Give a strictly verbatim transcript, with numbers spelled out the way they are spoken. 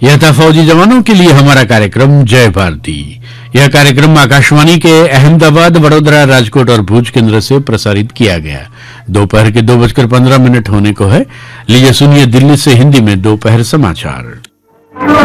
यह था फौजी जवानों के लिए हमारा कार्यक्रम जय भारती। यह कार्यक्रम आकाशवाणी के अहमदाबाद, वडोदरा, राजकोट और भुज केंद्र से प्रसारित किया गया। दोपहर के दो बजकर पंद्रह मिनट होने को है। लीजिए सुनिए दिल्ली से हिंदी में दोपहर समाचार।